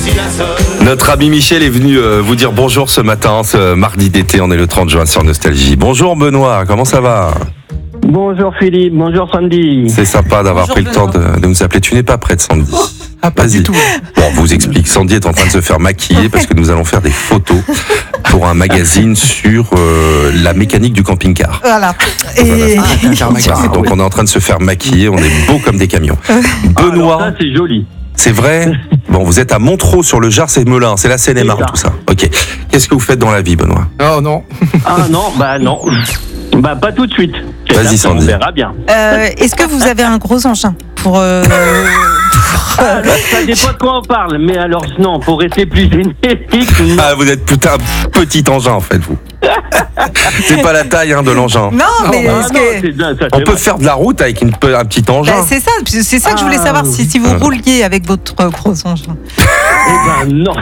Notre ami Michel est venu vous dire bonjour ce matin, ce mardi d'été, on est le 30 juin sur Nostalgie. Bonjour Benoît, comment ça va ? Bonjour Philippe, bonjour Sandy. C'est sympa d'avoir pris le temps de nous appeler. Tu n'es pas prête, Sandy. Ah, pas du tout. Bon, on vous explique. Sandy est en train de se faire maquiller parce que nous allons faire des photos pour un magazine sur la mécanique du camping-car. Voilà. Voilà. Donc on est en train de se faire maquiller, on est beau comme des camions. Benoît, Alors ça c'est joli. c'est vrai ? Bon, vous êtes à Montreux sur le Jard, c'est Melun, c'est la Seine-et-Marne, tout ça. Ok. Qu'est-ce que vous faites dans la vie, Benoît ? Oh non. Ah non, non. Pas tout de suite. Vas-y, Sandy. On verra bien. Est-ce que vous avez un gros engin pour Ça dépend de quoi on parle, mais alors non, pour rester plus énergique, non. Ah, vous êtes putain petit engin en fait, vous. C'est pas la taille de l'engin. Non, mais Ah est-ce non, que... c'est bien, ça, On c'est peut vrai. faire de la route avec un petit engin. C'est ça que je voulais savoir, si vous rouliez avec votre gros engin. Eh ben non.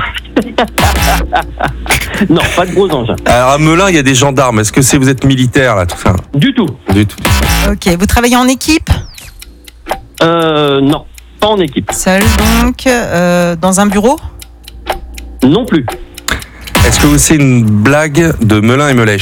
Non, pas de gros engins. Alors à Melun, il y a des gendarmes. Est-ce que vous êtes militaire là, tout ça ? Du tout. Du tout. Ok, vous travaillez en équipe ? Non, pas en équipe. Seul donc, dans un bureau ? Non plus. Est-ce que c'est une blague de Melun et Melèche ?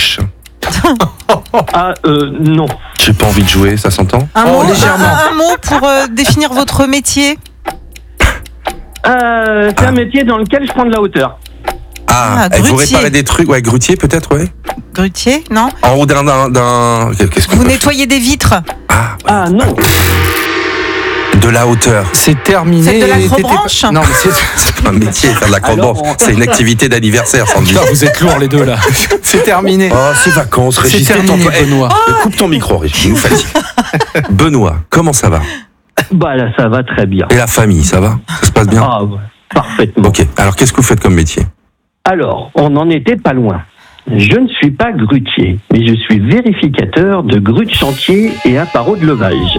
Non. J'ai pas envie de jouer, ça s'entend ? Un mot, légèrement. un mot pour définir votre métier ? C'est un métier dans lequel je prends de la hauteur. Ah, vous grutier. réparez des trucs, ouais, grutier peut-être, ouais. Grutier, non ? En haut d'un. Qu'est-ce que Vous nettoyez des vitres ? Ah non. De la hauteur. C'est terminé. Faites de T'étais l'acrobranche ? pas- Non, mais c'est. C'est pas un métier, faire de la Alors, crotte. C'est une activité d'anniversaire, Sandy. Putain, vous êtes lourds les deux là. C'est terminé. Oh, c'est vacances, C'est Régis. terminé, Benoît. Coupe ton micro, Régis, il nous fatigue. Benoît, comment ça va ? Bah là, ça va très bien. Et la famille, ça va ? Ça se passe bien ? Ah ouais, parfaitement. Ok, alors qu'est-ce que vous faites comme métier ? Alors, on n'en était pas loin. Je ne suis pas grutier, mais je suis vérificateur de grues de chantier et appareaux de levage.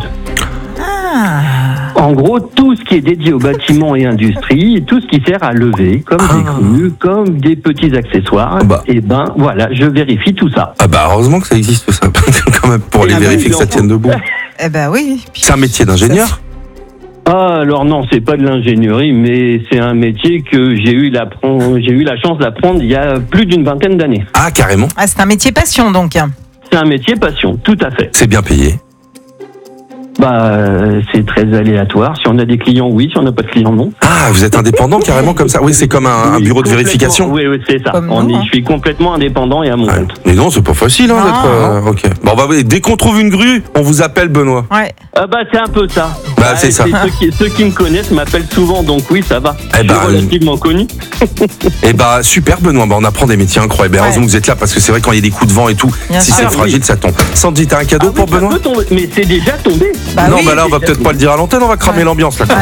En gros, tout ce qui est dédié aux bâtiments et industries, tout ce qui sert à lever, comme des grues, comme des petits accessoires, Bah. et ben voilà, je vérifie tout ça. Ah bah heureusement que ça existe ça, quand même, pour Et les la vérifier que ça main, tienne debout. Eh ben oui. Puis- C'est un métier d'ingénieur ? Ah, alors non, c'est pas de l'ingénierie, mais c'est un métier que j'ai eu la chance d'apprendre il y a plus d'une vingtaine d'années. Ah, carrément. Ah, c'est un métier passion donc. C'est un métier passion, tout à fait. C'est bien payé. C'est très aléatoire. Si on a des clients, oui. Si on n'a pas de clients, non. Ah, vous êtes indépendant carrément comme ça ? Oui, c'est comme un Oui, bureau de complètement. vérification. Oui, c'est ça. Comme nous, hein. Je suis complètement indépendant et à mon Ouais. compte. Mais non, c'est pas facile Non. d'être. Ok. Bon, bah, oui, dès qu'on trouve une grue, on vous appelle Benoît. Ouais. C'est un peu ça. C'est ça. Ceux qui me connaissent m'appellent souvent, donc oui, ça va. Eh Je ben, suis relativement connu. Et bah super Benoît, on apprend des métiers incroyables. Heureusement que vous êtes là parce que c'est vrai quand il y a des coups de vent et tout, Bien si sûr. c'est fragile, ça tombe. Sandy, t'as un cadeau pour Ça Benoît ? peut tomber, mais c'est déjà tombé. Non, oui. bah là on va peut-être pas le dire à l'antenne, on va cramer l'ambiance là.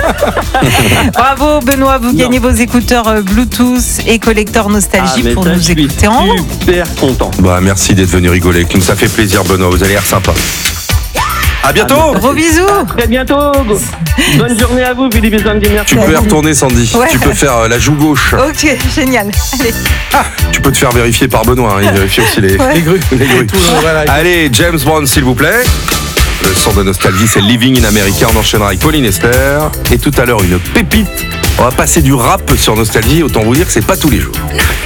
Bravo Benoît, vous Non. gagnez vos écouteurs Bluetooth et collecteur Nostalgie mais pour ça, nous je suis écouter en haut. super content. Bah merci d'être venu rigoler avec nous, ça fait plaisir Benoît, vous avez l'air sympa. À bientôt. Gros bisous. Très bientôt. Bonne journée à vous, Philippe et Sandy. Merci. Tu peux y retourner Sandy, Ouais. tu peux faire la joue gauche. Ok, génial. Allez. Tu peux te faire vérifier par Benoît, hein, il vérifie aussi les grues. Les grues. Voilà. Allez, James Bond s'il vous plaît. Le son de Nostalgie, c'est Living in America. On enchaînera avec Pauline Esther. Et tout à l'heure, une pépite. On va passer du rap sur Nostalgie. Autant vous dire que c'est pas tous les jours.